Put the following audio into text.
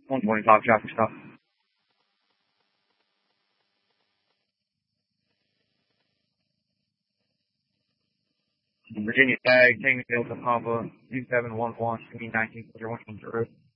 125 traffic stop. Virginia tag, taking field to Papa, 2711, 19, 0110.